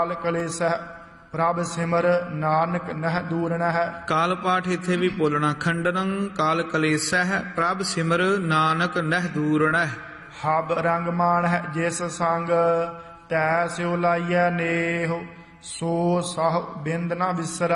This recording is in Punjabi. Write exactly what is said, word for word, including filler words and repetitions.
ਕਾਲ ਕਲੇਸਹਿ ਪ੍ਰਭ ਸਿਮਰ ਨਾਨਕ ਨਹਿ ਦੂਰਣਹਿ। ਕਾਲ ਪਾਠ ਇੱਥੇ ਵੀ ਬੋਲਣਾ। ਖੰਡਨੰ ਕਾਲ ਕਲੇਸਹਿ ਪ੍ਰਭ ਸਿਮਰ ਨਾਨਕ ਨਹਿ ਦੂਰਣਹਿ। ਹਬ ਰੰਗ ਮਾਣਹਿ ਜਿਸ ਸੰਗ ਤੈ ਸਿਉ ਲਾਈਐ ਨੇਹ, ਸੋ ਸਹ ਬਿੰਦ ਨਾ ਵਿਸਰੈ।